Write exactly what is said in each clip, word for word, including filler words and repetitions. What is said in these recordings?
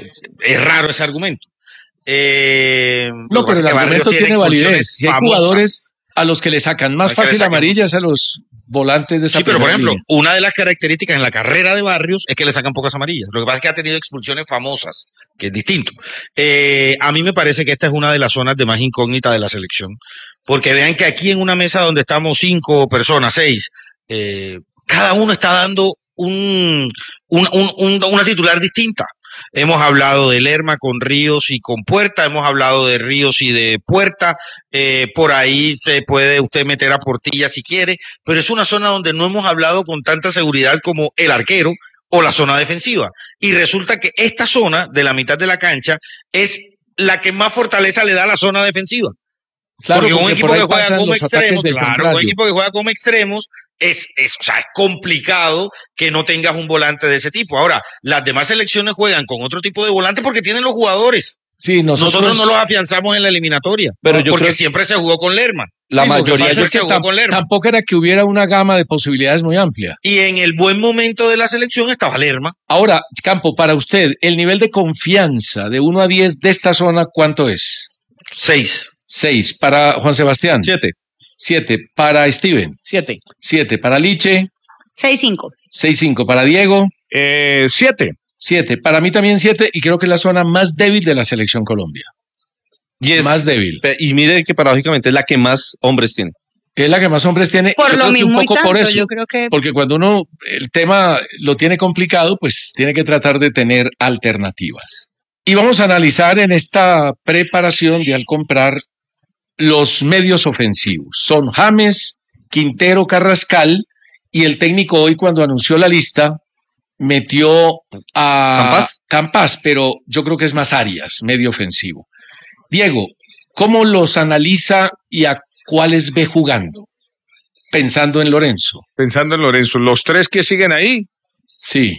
es raro ese argumento. Eh, no, pero el argumento tiene validez. Si hay jugadores a los que le sacan más fácil amarillas a los volantes de esa Sí, pero por ejemplo, línea. una de las características en la carrera de Barrios es que le sacan pocas amarillas. Lo que pasa es que ha tenido expulsiones famosas, que es distinto. Eh, a mí me parece que esta es una de las zonas de más incógnita de la selección, porque vean que aquí en una mesa donde estamos cinco personas, seis, eh, cada uno está dando un, un, un, un, una titular distinta. Hemos hablado de Lerma con Ríos y con Puerta, hemos hablado de Ríos y de Puerta, eh, por ahí se puede usted meter a Portilla si quiere, pero es una zona donde no hemos hablado con tanta seguridad como el arquero o la zona defensiva. Y resulta que esta zona de la mitad de la cancha es la que más fortaleza le da a la zona defensiva. Claro, porque, porque un equipo que juega como extremos, claro, contrario. un equipo que juega como extremos es, es, o sea, es complicado que no tengas un volante de ese tipo. Ahora, las demás selecciones juegan con otro tipo de volante porque tienen los jugadores. Sí, nosotros, nosotros no los afianzamos en la eliminatoria, pero yo porque creo siempre se jugó con Lerma. La sí, mayoría es que tam tampoco era que hubiera una gama de posibilidades muy amplia. Y en el buen momento de la selección estaba Lerma. Ahora, Campo, para usted, el nivel de confianza de uno a diez de esta zona, ¿cuánto es? seis. seis. Para Juan Sebastián. siete. siete. Para Steven. siete. siete. Para Liche. seis cinco. seis cinco. Para Diego. Eh, siete. siete. Para mí también siete, y creo que es la zona más débil de la selección Colombia. Y es, más débil. Y mire que paradójicamente es la que más hombres tiene. Es la que más hombres tiene. Por yo lo creo mismo que un y poco tanto, por eso, yo creo que... Porque cuando uno el tema lo tiene complicado, pues tiene que tratar de tener alternativas. Y vamos a analizar en esta preparación de al comprar los medios ofensivos. Son James, Quintero, Carrascal, y el técnico hoy cuando anunció la lista metió a Campas, Campas, pero yo creo que es más Arias, medio ofensivo. Diego, ¿cómo los analiza y a cuáles ve jugando? Pensando en Lorenzo. Pensando en Lorenzo. Los tres que siguen ahí. Sí.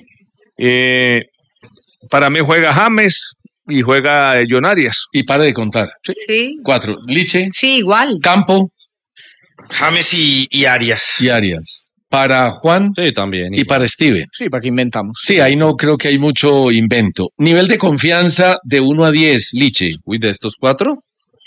Eh, para mí juega James y juega eh, John Arias. Y para de contar. Sí. sí. Cuatro. Liche. Sí, igual. Campo. James y, y Arias. Y Arias. Para Juan. Sí, también. Y para Steven. Sí, para que inventamos. Sí, ahí no creo que hay mucho invento. Nivel de confianza de uno a diez, Liche. Uy, de estos cuatro.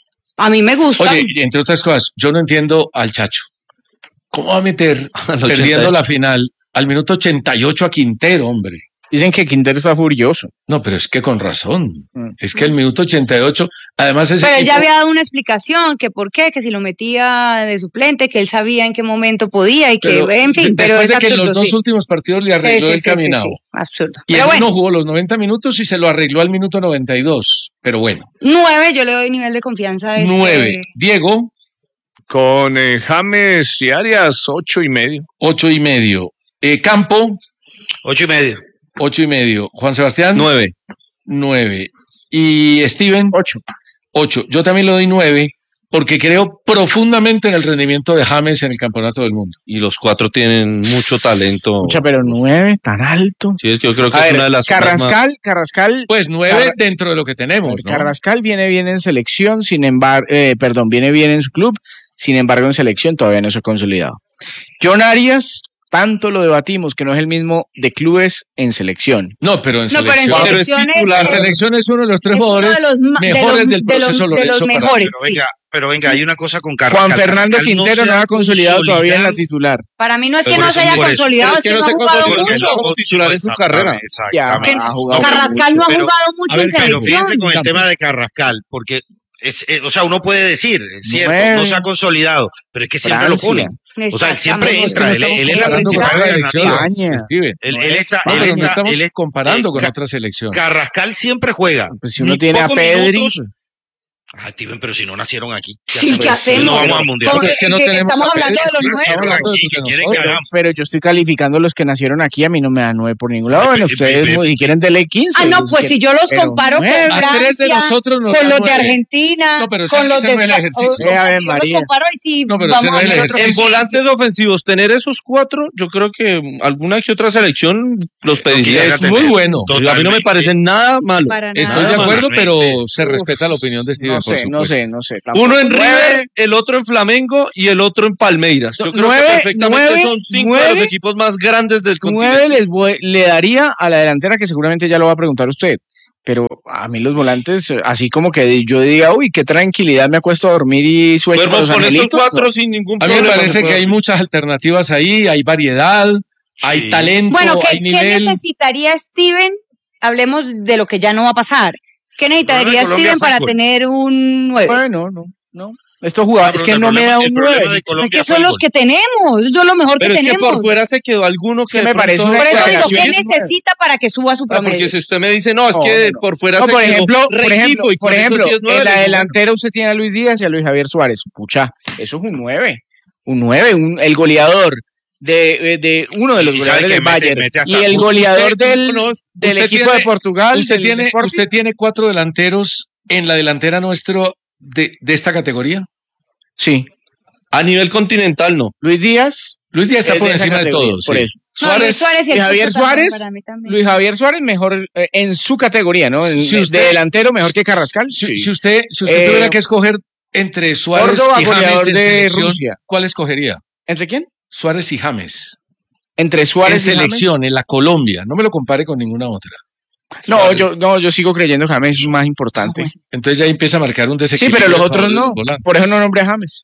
A mí me gusta. Oye, entre otras cosas, yo no entiendo al Chacho. ¿Cómo va a meter, perdiendo la final, al minuto ochenta y ocho a Quintero, hombre? Dicen que Quintero está furioso. No, pero es que con razón. Mm. Es que el minuto ochenta y ocho, además ese Pero él equipo... ya había dado una explicación, que por qué, que si lo metía de suplente, que él sabía en qué momento podía y que, pero, en fin, pero es de que absurdo, en los dos sí. últimos partidos le arregló sí, sí, el sí, caminado. Sí, sí, absurdo. Y pero él bueno. no jugó los noventa minutos y se lo arregló al minuto noventa y dos. Pero bueno. Nueve, yo le doy nivel de confianza a este... Nueve. Diego. Con eh, James y Arias, ocho y medio. Ocho y medio. Eh, Campo. Ocho y medio. Ocho y medio. Juan Sebastián. Nueve. Nueve. Y Steven. Ocho. Ocho. Yo también le doy nueve porque creo profundamente en el rendimiento de James en el Campeonato del Mundo. Y los cuatro tienen mucho talento. Mucha, pero nueve, tan alto. Sí, es que yo creo que a es ver, una de las Carrascal, más... Carrascal. Pues nueve Car dentro de lo que tenemos, ¿no? Carrascal viene bien en selección, sin embargo, eh, perdón, viene bien en su club, sin embargo en selección todavía no se ha consolidado. John Arias, tanto lo debatimos que no es el mismo de clubes en selección. No, pero en no, selección. Pero en selección es la selección es uno de los tres jugadores de los, mejores de los, del proceso de los, de los mejores. Pero venga, pero venga, hay una cosa con Carrascal. Juan Fernando Carrascal Quintero no, no ha consolidado todavía en la titular. Para mí no es que no se haya consolidado, es que no ha jugado mucho. como titular en su carrera. Exactamente. Carrascal no ha jugado mucho en selección. Pero fíjense con el tema de Carrascal, porque Es, es, o sea, uno puede decir, es cierto, Nueve. no se ha consolidado, pero es que siempre Francia. lo ponen. O sea, él siempre entra, él, él es la principal alternativa. Él, él está, no, él está, está, estamos él es, comparando eh, con otra selección. Carrascal siempre juega. Pues si uno Ni tiene a Pedri. Minutos, Ah, Steven, pero si no nacieron aquí. ¿Qué hacemos? ¿Qué hacemos? No vamos al mundial. Porque es que no tenemos estamos hablando de los nueve. Pero yo estoy calificando los que nacieron aquí, a mí no me dan nueve por ningún lado. Bueno, ustedes si quieren dele quince. Ah, no, pues si yo los comparo con Francia, con los de Argentina, con los de Estados Unidos, los comparo y si vamos a ver otro. En volantes ofensivos, tener esos cuatro, yo creo que alguna que otra selección los pediría. Es muy bueno. A mí no me parece nada malo. Estoy de acuerdo, pero se respeta la opinión de Steven. No sé, no sé, no sé. Tampoco. Uno en River, el otro en Flamengo y el otro en Palmeiras. Yo creo nueve, que perfectamente nueve, son cinco nueve, de los equipos más grandes del nueve continente. Les voy, le daría a la delantera, que seguramente ya lo va a preguntar usted. Pero a mí los volantes, así como que yo diga, uy, qué tranquilidad, me acuesto a dormir y sueño con los angelitos. Cuatro ¿no? Sin ningún problema. A mí me parece que hay muchas alternativas ahí, hay variedad, sí. hay talento, bueno, ¿qué, hay nivel. ¿qué necesitaría Steven? Hablemos de lo que ya no va a pasar. ¿Qué necesitaría no, Steven para tener un nueve? Bueno, no, no. Estos jugadores, es que no me da un nueve. Es que son los que tenemos, eso es lo mejor pero que es tenemos. Que por fuera se quedó alguno que, que me parece una Por eso digo, ¿qué necesita para que suba su promedio? Ah, porque si usted me dice, no, es no, que no. por fuera no, se por quedó ejemplo, por ejemplo, y por ejemplo sí es nueve, en la delantera usted tiene a Luis Díaz y a Luis Javier Suárez. Pucha, eso es un nueve. Un nueve, un, el goleador de, de uno de los y goleadores del Bayern mete, mete y el goleador usted, del, no, del equipo tiene, de Portugal. Usted tiene, usted tiene cuatro delanteros en la delantera nuestro de, de esta categoría. Sí. A nivel continental, no. Luis Díaz. Luis Díaz está por de encima de todos. Por sí. eso. Suárez, no, Luis Suárez y Luis Javier Suárez. Luis Javier Suárez mejor eh, en su categoría, ¿no? En, si usted, de delantero mejor que Carrascal. Si, sí. si usted, si usted eh, tuviera que escoger entre Suárez Córdoba, y James en de selección, Rusia. ¿cuál escogería? ¿Entre quién? Suárez y James. Entre Suárez en y selección, James? En la Colombia. No me lo compare con ninguna otra. No, yo, no, yo sigo creyendo que James es más importante. Ah, bueno. Entonces ya empieza a marcar un desequilibrio. Sí, pero los otros no. Por eso no nombré a James.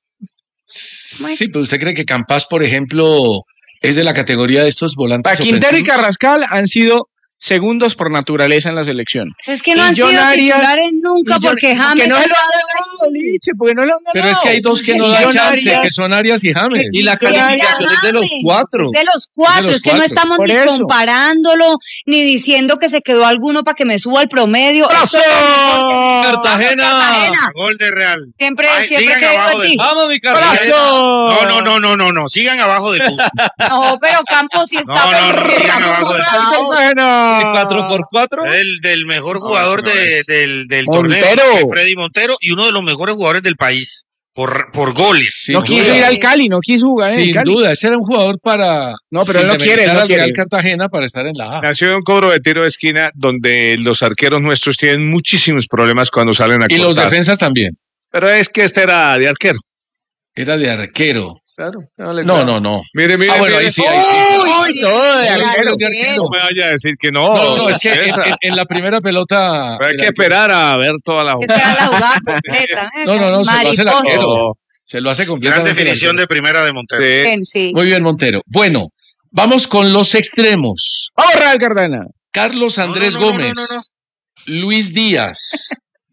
Sí, pero usted cree que Campas, por ejemplo, es de la categoría de estos volantes Para Quintero y Carrascal han sido segundos por naturaleza en la selección. Es que no y han John sido Arias, titulares nunca porque James... Que no se lo ha dado, Liche, porque no lo han dado. Pero es que hay dos que no dan chance, Arias, que son Arias y James. Y la calificación es de los cuatro. De los cuatro, de los es que cuatro. No estamos por ni eso. comparándolo, ni diciendo que se quedó alguno para que me suba el promedio. ¡Brazo! Cartagena. Cartagena. Gol de Real. Siempre, Ay, siempre sigan abajo del Vamos, mi Cartagena. No, no, no, no, no, no, sigan abajo del bus. No, pero Campos sí está. No, no, no, sigan abajo del bus. cuatro por cuatro. El del mejor jugador no, no de, del, del Montero. torneo, Freddy Montero, y uno de los mejores jugadores del país por, por goles. Sí, no quiso duda. ir al Cali, no quiso jugar en Sin el Cali. duda, ese era un jugador para. No, pero él no quiere, él no quiere. Real Cartagena para estar en la A. Nació en un cobro de tiro de esquina donde los arqueros nuestros tienen muchísimos problemas cuando salen a y cortar. Y los defensas también. Pero es que este era de arquero. Era de arquero. Claro, no, no, no, no. Mire, mire. Ah, bueno, mire. ahí sí, ahí sí. Uy, todo de arquero. De arquero. No me vaya a decir que no. No, no, es que en, en, en la primera pelota. Pero hay que esperar a ver toda la jugada. Esperar la jugada completa. No, no, no, se lo hace el arquero. Se lo hace completamente. Gran definición de primera de Montero. Sí. Bien, sí. Muy bien, Montero. Bueno, vamos con los extremos. Vamos, Real Cartagena. Carlos Andrés no, no, no, Gómez. No, no, no, no. Luis Díaz.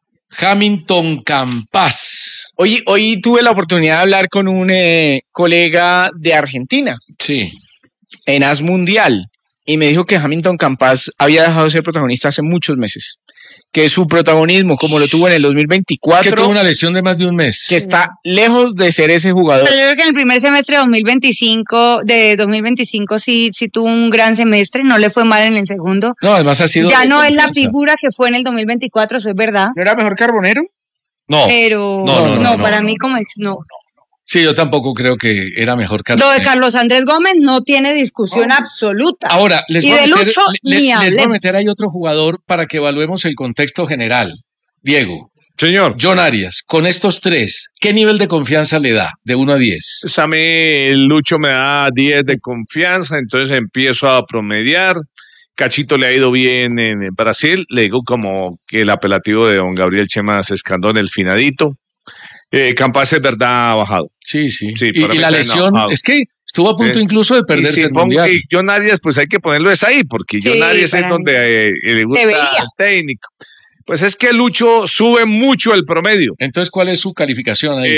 Hamilton Campas. Hoy, hoy tuve la oportunidad de hablar con un eh, colega de Argentina. Sí. En A S Mundial. Y me dijo que Hamilton Campas había dejado de ser protagonista hace muchos meses. Que su protagonismo, como lo tuvo en el dos mil veinticuatro... Es que tuvo una lesión de más de un mes. Que está lejos de ser ese jugador. Pero yo creo que en el primer semestre de dos mil veinticinco, de dos mil veinticinco sí, sí tuvo un gran semestre, no le fue mal en el segundo. No, además ha sido... Ya no es la figura que fue en el dos mil veinticuatro, eso es verdad. ¿No era mejor Carbonero? No. Pero no, no, no, no, no para no, mí no. como ex, no. Sí, yo tampoco creo que era mejor Carlos. Lo de Carlos Andrés Gómez no tiene discusión oh. absoluta. Ahora, les voy, y de a meter, Lucho, les, ni les voy a meter ahí otro jugador para que evaluemos el contexto general. Diego. Señor. John Arias, con estos tres, ¿qué nivel de confianza le da de uno a diez? Pues a mí el Lucho me da diez de confianza, entonces empiezo a promediar. Cachito le ha ido bien en Brasil, le digo como que el apelativo de don Gabriel Chema Escandón, el finadito. Eh, Campas es verdad ha bajado. Sí, sí. sí y, y la lesión, no es que estuvo a punto eh, incluso de perderse si el pongo, mundial. Y John Arias, pues hay que ponerlo es ahí, porque sí, John Arias es donde eh, le gusta debería. el técnico. Pues es que Lucho sube mucho el promedio. Entonces, ¿cuál es su calificación ahí?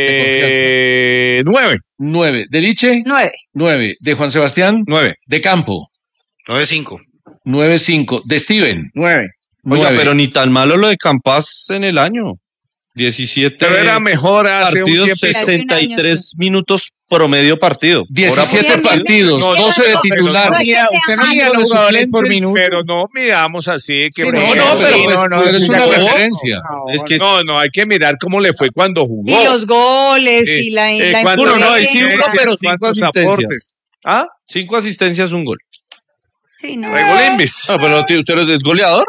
Eh, de confianza? Nueve. Nueve. ¿De Liche? Nueve. Nueve. ¿De Juan Sebastián? Nueve. ¿De Campo? Nueve cinco. Nueve cinco. ¿De Steven? Nueve. Oiga, pero ni tan malo lo de Campas en el año. diecisiete pero era mejor hace partidos, un sesenta y tres minutos promedio partido. diecisiete partidos, no, doce de titular. No, Mira, usted no mira los jugadores por minuto. Pero no miramos así. Que sí, no, no, no, pero, pues, no, no, pero es una referencia. No, es que, no, no, hay que mirar cómo le fue cuando jugó. Y los goles eh, y la, eh, la cuando, uno, no, hay sí uno, pero cinco asistencias. Aportes. ¿Ah? Cinco asistencias, un gol. Sí, no. Regolimbis. Ah, pero usted es goleador.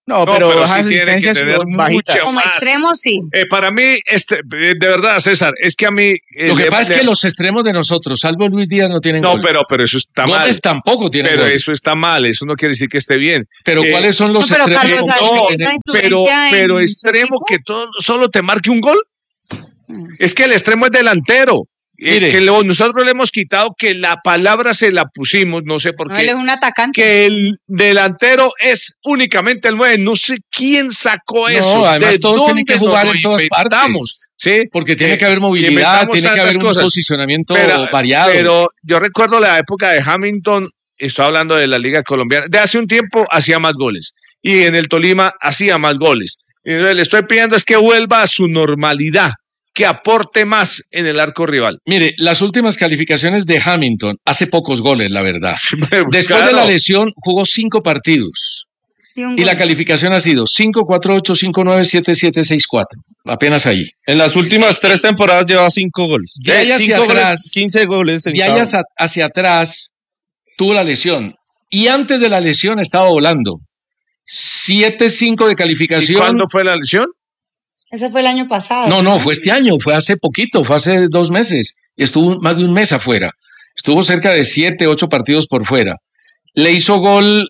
No, no, pero, pero sí tiene que tener mucha Como más. extremo, sí. Eh, para mí, este, de verdad, César, es que a mí... Eh, Lo que pasa le, es que los extremos de nosotros, salvo Luis Díaz, no tienen no, gol. No, pero, pero eso está Gómez mal. Gómez tampoco tiene pero gol. Pero eso está mal, eso no quiere decir que esté bien. Pero eh, ¿cuáles son los no, pero extremos? Carlos, no, pero, pero extremo que todo, solo te marque un gol. Mm. Es que el extremo es delantero. Mire, que lo, nosotros le hemos quitado que la palabra se la pusimos, no sé por qué. No, él es un atacante. Que el delantero es únicamente el nueve. No sé quién sacó no, eso. Además, todos tienen que jugar en todas partes. ¿Sí? Porque tiene que haber movilidad, tiene que haber cosas. un posicionamiento pero, variado. Pero yo recuerdo la época de Hamilton, estoy hablando de la Liga Colombiana, de hace un tiempo hacía más goles. Y en el Tolima hacía más goles. Y le estoy pidiendo es que vuelva a su normalidad, que aporte más en el arco rival. Mire, las últimas calificaciones de Hamilton, hace pocos goles, la verdad. Después claro. de la lesión, jugó cinco partidos. Y, y la calificación ha sido cinco, cuatro, ocho, cinco, nueve, siete, siete, seis, cuatro. Apenas ahí. En las últimas tres temporadas lleva cinco goles. De ahí hacia cinco atrás, goles, quince goles. De ahí hacia, hacia atrás, tuvo la lesión. Y antes de la lesión estaba volando. siete cinco de calificación. ¿Y cuándo fue la lesión? Ese fue el año pasado. No, no, fue este año, fue hace poquito, fue hace dos meses. Estuvo más de un mes afuera. Estuvo cerca de siete, ocho partidos por fuera. Le hizo gol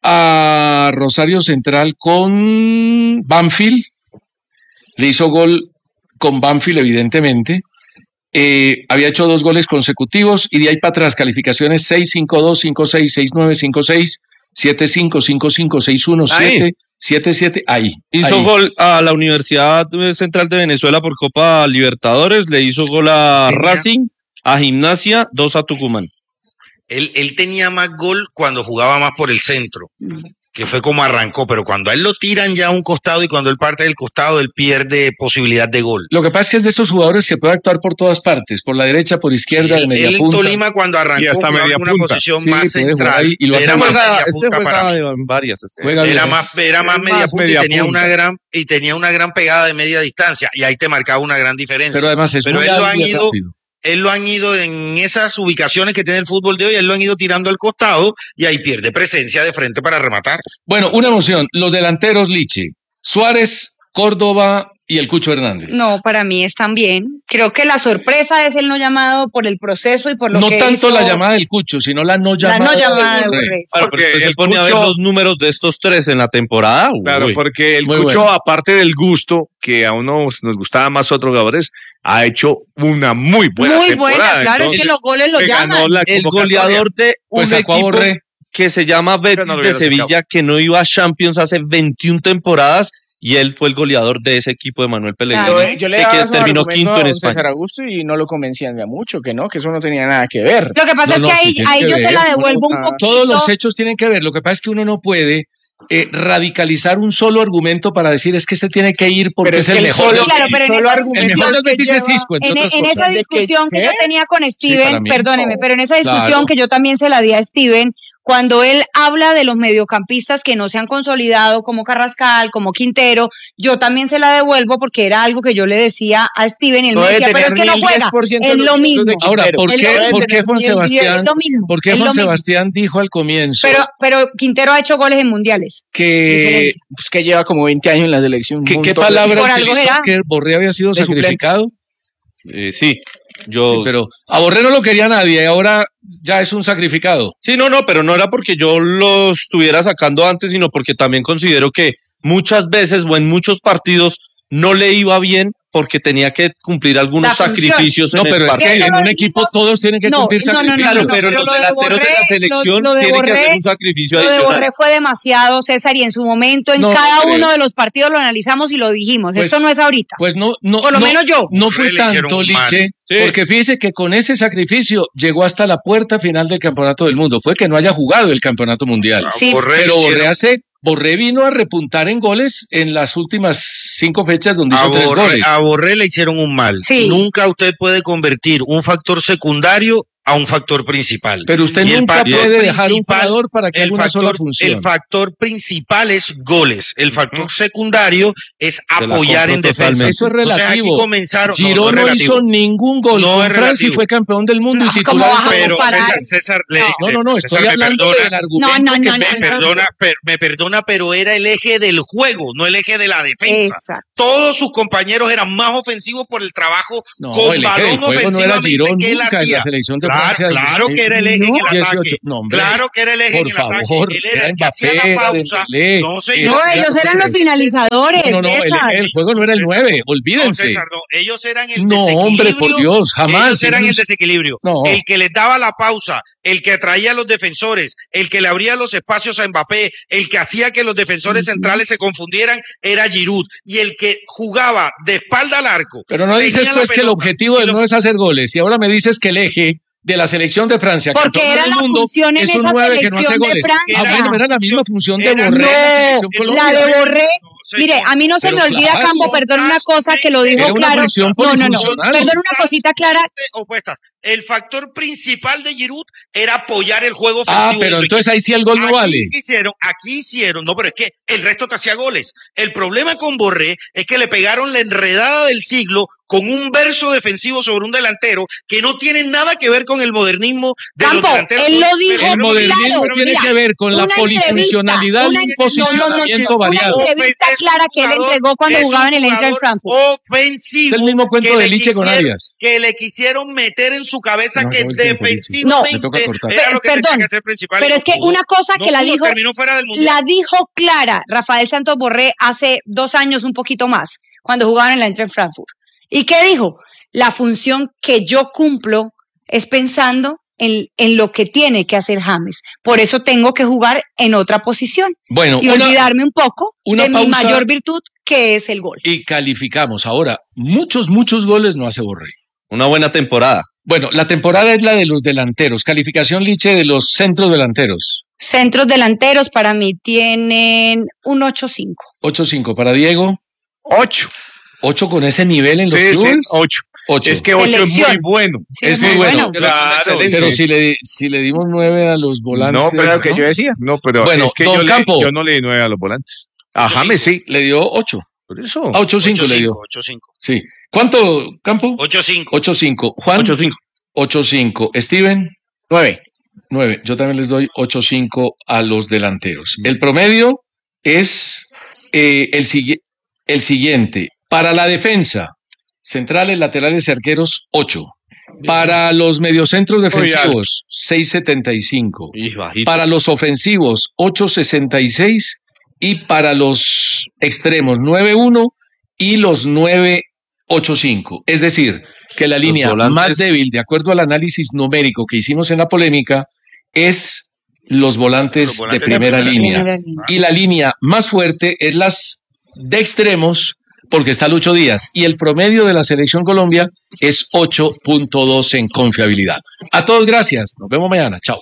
a Rosario Central con Banfield. Le hizo gol con Banfield, evidentemente. Eh, había hecho dos goles consecutivos y de ahí para atrás, calificaciones seis cinco dos, cinco seis, seis nueve, cinco seis, siete cinco, cinco cinco, seis uno, siete, siete siete, ahí. Hizo ahí. gol a la Universidad Central de Venezuela por Copa Libertadores, le hizo gol a ¿Tenía? Racing, a Gimnasia, dos a Tucumán. Él, él tenía más gol cuando jugaba más por el centro, que fue como arrancó, pero cuando a él lo tiran ya a un costado y cuando él parte del costado, él pierde posibilidad de gol. Lo que pasa es que es de esos jugadores que puede actuar por todas partes, por la derecha, por izquierda, sí, de media él punta. Él en Tolima cuando arrancó y hasta media una punta. posición sí, más central. Y lo era más juega, media este punta para mí. Varias, este. Juega era más, era más media más punta media y tenía punta. una gran y tenía una gran pegada de media distancia y ahí te marcaba una gran diferencia. Pero además es pero muy él lo han ido rápido. Él lo han ido en esas ubicaciones que tiene el fútbol de hoy, él lo han ido tirando al costado y ahí pierde presencia de frente para rematar. Bueno, una emoción. Los delanteros, Liche, Suárez, Córdoba y el Cucho Hernández. No, para mí están bien. Creo que la sorpresa es el no llamado por el proceso y por lo no que tanto hizo... la llamada del Cucho, sino la no llamada, la no llamada de Borré. Claro, porque usted se pone Cucho... a ver los números de estos tres en la temporada. Claro, Uy. porque el Muy Cucho, bueno. aparte del gusto, que a uno nos gustaba más otros jugadores, ha hecho una muy buena muy temporada. buena, claro, Entonces, es que los goles lo llaman. La el goleador de un pues equipo que se llama Betis no de Sevilla, sacado. Que no iba a Champions hace veintiuna temporadas, y él fue el goleador de ese equipo de Manuel Pellegrini, claro, yo le que, daba que terminó quinto en España. César Augusto y no lo convencían de mucho, que no, que eso no tenía nada que ver. Lo que pasa no, es que no, ahí, sí ahí yo ver. se la devuelvo no, un poquito. Todos los hechos tienen que ver. Lo que pasa es que uno no puede eh, radicalizar un solo argumento para decir es que este tiene que ir porque pero es, es el mejor. Solo, claro, pero en solo esa el mejor del Betis es Isco, en, en esa discusión que, que yo tenía con Steven, sí, perdóneme, pero en esa discusión claro. que yo también se la di a Steven, cuando él habla de los mediocampistas que no se han consolidado como Carrascal, como Quintero, yo también se la devuelvo porque era algo que yo le decía a Steven y él no me decía, pero es que no juega, es lo mismo. Ahora, ¿por qué, ¿por qué Juan Sebastián, mismo, ¿por qué Juan Sebastián dijo al comienzo? Pero, pero Quintero ha hecho goles en mundiales. Que, pues que lleva como veinte años en la selección. ¿Qué, ¿qué palabra utilizó que Borré había sido de sacrificado? Eh, sí. Yo... Sí, pero a Borré no lo quería nadie y ahora ya es un sacrificado. Sí, no, no, pero no era porque yo lo estuviera sacando antes, sino porque también considero que muchas veces o en muchos partidos no le iba bien porque tenía que cumplir algunos sacrificios. No, en pero el es que en un equipo todos tienen que no, cumplir no, sacrificios. No, no, no, no, pero los lo delanteros de, Borré, de la selección lo, lo de tienen Borré, que hacer un sacrificio lo adicional. Lo de Borré fue demasiado, César, y en su momento en no, cada no uno de los partidos lo analizamos y lo dijimos. Pues, Esto no es ahorita. Pues no, no, por lo no, menos yo. No fue tanto, Liche, sí. Porque fíjese que con ese sacrificio llegó hasta la puerta final del Campeonato del Mundo. Puede que no haya jugado el Campeonato Mundial. Sí. Borré pero Borré hicieron... hace... Borré vino a repuntar en goles en las últimas cinco fechas donde hizo a tres Borré, goles. A Borré le hicieron un mal. Sí. Nunca usted puede convertir un factor secundario a un factor principal. Pero usted Y el nunca factor puede dejar un principal- jugador para que el haga una sola factor, función. el factor principal es goles. El factor Ujú. secundario es Te la apoyar compro en defensa. totalmente. Eso es Entonces, aquí relativo. comenzaron. no, Girón no es no, relativo. hizo ningún gol No con es Francia y relativo. fue campeón del mundo No, y titular. ¿cómo en vas a Pero comparar? César, César, le- No, no, no, César, estoy me hablando perdona, del argumento No, no, que no, me no, no. perdona, per- me perdona, pero era el eje del juego, no el eje de la defensa. Exacto. Todos sus compañeros eran más ofensivos por el trabajo No, con el eje del balón juego no era ofensivamente Girón que él nunca en la hacía. selección de Claro, Francia. claro que era el eje en el dieciocho. ataque. No, hombre, Claro que era el eje por en el favor, ataque. Él era era el que hacía Mbappé, la era pausa. Dembélé, No, No, señor. era- ellos eran los finalizadores, No, no, el, César. el juego no era el César, nueve, No, olvídense. César, no. Ellos eran el No, desequilibrio. hombre, por Dios, jamás. Ellos eran el Ellos- desequilibrio. No. El que les daba la pausa, el que atraía a los defensores, el que le abría los espacios a Mbappé, el que hacía que los defensores centrales se confundieran, era Giroud. Y el que jugaba de espalda al arco. Pero no tenía dices la pues que el pelota, objetivo y de lo- no es hacer goles. Y ahora me dices que el eje de la selección de Francia, Porque campeón era del la mundo, función en es un esa nueve que no hace selección de goles. Francia. Ah, bueno, era la misma función de Era- Borré en la No, selección Colombia. la de Borré. No, señor. Mire, a mí no se Pero me olvida, claro, Campo, perdón una cosa que lo dijo era una claro. función No, no, no. polifuncional. Perdón una cosita clara. Opuestas. El factor principal de Giroud era apoyar el juego ofensivo. Ah, de pero su entonces equipo. ahí sí el gol no Aquí vale. hicieron, aquí hicieron, no, pero es que el resto te hacía goles. El problema con Borré es que le pegaron la enredada del siglo con un verso defensivo sobre un delantero que no tiene nada que ver con el modernismo de Campo, los delanteros. él lo dijo El modernismo claro, tiene mira, que ver con la una polifuncionalidad entrevista, y un una- posicionamiento no, no, no, variado. una entrevista Es un clara que él jugador- entregó cuando es un jugaba en el Eintracht jugador Frankfurt. Ofensivo. Es el mismo cuento que de le Liche con quisieron- Arias. Que le quisieron meter en su cabeza No, que acabó el tiempo, Liche. defensivamente Me toca cortar. era lo que Perdón, tenía que hacer principal. y Pero no es que pudo. una cosa No que la pudo, dijo, terminó fuera del mundial. la dijo clara Rafael Santos Borré hace dos años, un poquito más, cuando jugaban en la Eintracht Frankfurt. ¿Y qué dijo? La función que yo cumplo es pensando en, en lo que tiene que hacer James. Por eso tengo que jugar en otra posición Bueno, y una- olvidarme un poco una de mi pausa. mayor virtud, que es el gol. y calificamos. Ahora, muchos, muchos goles no hace Borré. Una buena temporada. Bueno, la temporada es la de los delanteros. Calificación, Liche, de los centros delanteros. Centros delanteros para mí tienen un ocho cinco. ocho cinco para Diego. Ocho. ocho con ese nivel en los Sí, sí, clubes. ocho. ocho. Es que ocho es muy Selección. bueno. Sí, es muy bueno. Claro, Pero sí. si le, si le dimos nueve a los volantes. No, pero que yo decía. No, pero Bueno, es que don yo, le- Campo. yo no le di nueve a los volantes. A James sí. Le dio ocho. Por eso. A ocho cinco le dio. ocho cinco. Sí. ¿Cuánto, Campo? ocho cinco. ocho cinco. Juan. ocho cinco. ocho cinco. Steven. Nueve. nueve. Yo también les doy ocho cinco a los delanteros. El promedio es eh, el, sigui- el siguiente. Para la defensa, centrales, laterales y arqueros, ocho. Para los mediocentros defensivos, seis setenta y cinco. Y bajito. Para los ofensivos, ocho sesenta y seis. Y para los extremos, nueve uno y los nueve ocho cinco. Es decir, que la línea volantes- más débil, de acuerdo al análisis numérico que hicimos en la polémica, es los volantes, Los volantes de primera de primera línea. Primera línea. Y la línea más fuerte es las de extremos, porque está Lucho Díaz. Y el promedio de la selección Colombia es ocho punto dos en confiabilidad. A todos, gracias. Nos vemos mañana. Chao.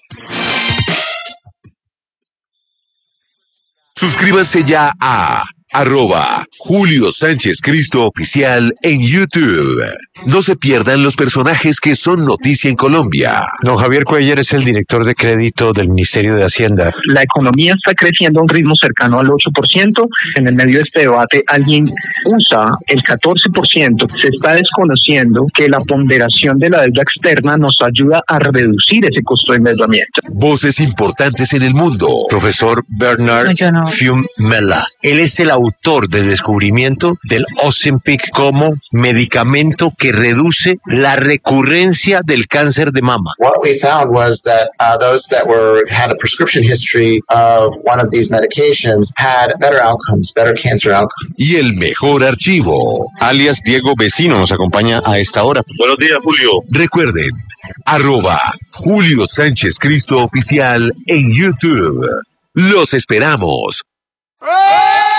Suscríbase ya a arroba Julio Sánchez Cristo Oficial en YouTube. No se pierdan los personajes que son noticia en Colombia. Don Javier Cuellar es el director de crédito del Ministerio de Hacienda. La economía está creciendo a un ritmo cercano al ocho por ciento. En el medio de este debate, alguien usa el catorce por ciento. Se está desconociendo que la ponderación de la deuda externa nos ayuda a reducir ese costo de endeudamiento. Voces importantes en el mundo. Profesor Bernard No, yo no. Fiumella. Él es el autor del descubrimiento del Ozempic como medicamento que reduce la recurrencia del cáncer de mama. What we found was that uh, those that were had a prescription history of one of these medications had better outcomes, better cancer outcomes. Y el mejor archivo. Alias Diego Vecino nos acompaña a esta hora. Buenos días, Julio. Recuerden, arroba Julio Sánchez Cristo Oficial en YouTube. Los esperamos. ¡Eh!